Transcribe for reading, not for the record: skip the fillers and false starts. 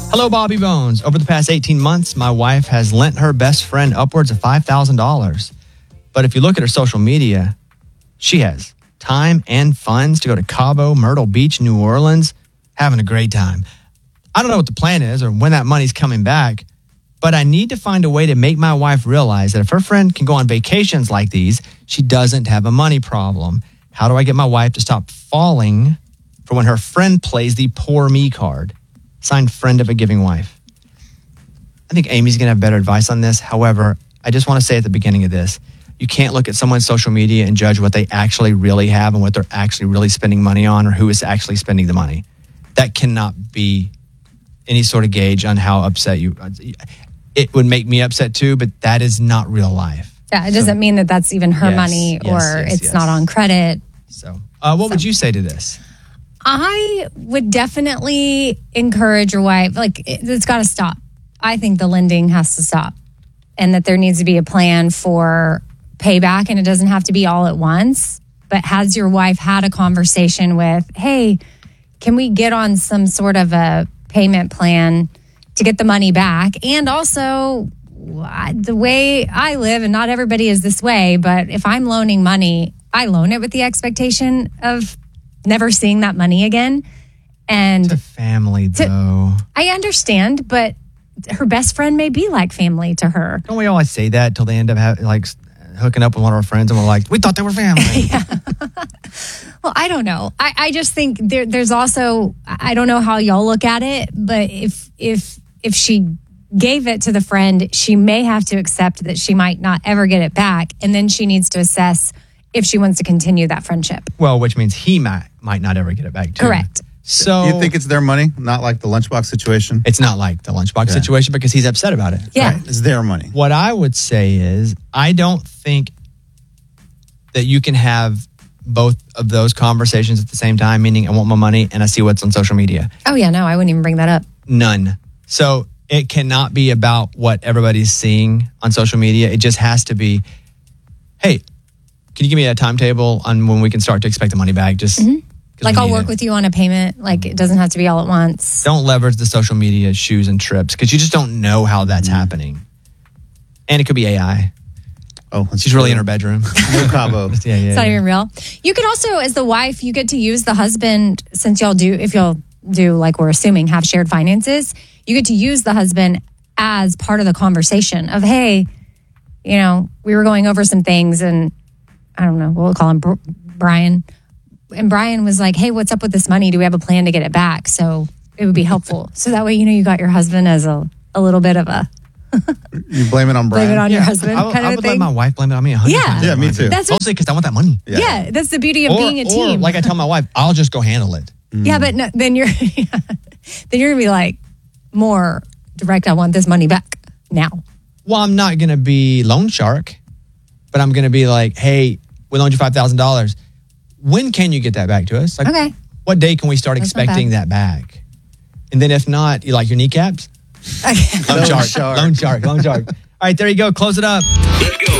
Hello, Bobby Bones. Over the past 18 months, my wife has lent her best friend upwards of $5,000. But if you look at her social media, she has time and funds to go to Cabo, Myrtle Beach, New Orleans, having a great time. I don't know what the plan is or when that money's coming back, but I need to find a way to make my wife realize that if her friend can go on vacations like these, she doesn't have a money problem. How do I get my wife to stop falling for when her friend plays the poor me card? Signed, friend of a giving wife. I think Amy's going to have better advice on this. However, I just want to say at the beginning of this, you can't look at someone's social media and judge what they actually really have and what they're actually really spending money on or who is actually spending the money. That cannot be any sort of gauge on how upset you. It would make me upset too, but that is not real life. Yeah, it doesn't mean that that's even her money or it's not on credit. So, what would you say to this? I would definitely encourage your wife, it's got to stop. I think the lending has to stop and that there needs to be a plan for payback, and it doesn't have to be all at once. But has your wife had a conversation with, hey, can we get on some sort of a payment plan to get the money back? And also, the way I live, and not everybody is this way, but if I'm loaning money, I loan it with the expectation of never seeing that money again. And it's a family, though. I understand, but her best friend may be like family to her. Don't we always say that till they end up hooking up with one of our friends and we're like, we thought they were family. Yeah. Well, I don't know. I just think there's also, I don't know how y'all look at it, but if she gave it to the friend, she may have to accept that she might not ever get it back. And then she needs to assess if she wants to continue that friendship. Well, which means he might not ever get it back too. Correct. So you think it's their money, not like the lunchbox situation? It's not like the lunchbox situation because he's upset about it. Yeah. Right. It's their money. What I would say is I don't think that you can have both of those conversations at the same time, meaning I want my money and I see what's on social media. Oh, yeah, no, I wouldn't even bring that up. None. So it cannot be about what everybody's seeing on social media. It just has to be, hey, can you give me a timetable on when we can start to expect the money back? Just I'll work with you on a payment. It doesn't have to be all at once. Don't leverage the social media shoes and trips because you just don't know how that's happening. And it could be AI. Oh, she's really in her bedroom. No Cabo. It's not even real. You could also, as the wife, you get to use the husband, since if y'all do, like we're assuming, have shared finances, you get to use the husband as part of the conversation of, hey, we were going over some things and I don't know, we'll call him Brian. And Brian was like, hey, what's up with this money? Do we have a plan to get it back? So it would be helpful. So that way, you got your husband as a little bit of a... You blame it on Brian? Blame it on your husband I would let my wife blame it on me 100%. Yeah, me too. Mostly because I want that money. Yeah, that's the beauty of being a team. Or like I tell my wife, I'll just go handle it. Yeah, but no, then you're going to be like more direct. I want this money back now. Well, I'm not going to be loan shark, but I'm going to be like, hey, we loaned you $5,000. When can you get that back to us? Okay. What day can we start expecting that back? And then if not, you like your kneecaps? Okay. Loan shark. All right, there you go. Close it up. Let's go.